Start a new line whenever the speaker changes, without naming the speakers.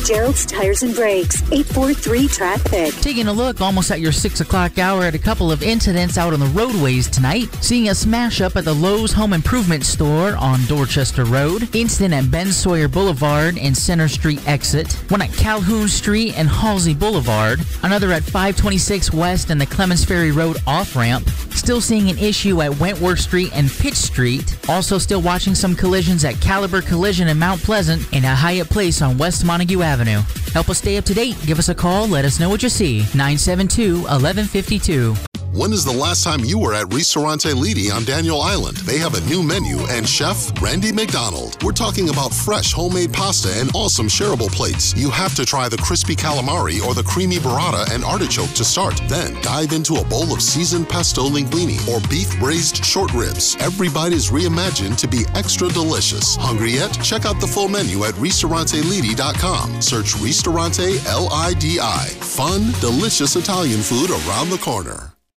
Gerald's Tires and Brakes, 843-TRAFFIC.
Taking a look almost at your 6 o'clock hour at a couple of incidents out on the roadways tonight. Seeing a smash up at the Lowe's Home Improvement Store on Dorchester Road. Incident at Ben Sawyer Boulevard and Center Street exit. One at Calhoun Street and Halsey Boulevard. Another at 526 West and the Clemens Ferry Road off-ramp. Still seeing an issue at Wentworth Street and Pitch Street. Also still watching some collisions at Caliber Collision in Mount Pleasant and at Hyatt Place on West Montague Avenue. Help us stay up to date. Give us a call. Let us know what you see. 972-1152.
When is the last time you were at Ristorante Lidi on Daniel Island? They have a new menu and Chef Randy McDonald. We're talking about fresh homemade pasta and awesome shareable plates. You have to try the crispy calamari or the creamy burrata and artichoke to start. Then dive into a bowl of seasoned pesto linguine or beef braised short ribs. Every bite is reimagined to be extra delicious. Hungry yet? Check out the full menu at RistoranteLidi.com. Search Ristorante Lidi. Fun, delicious Italian food around the corner.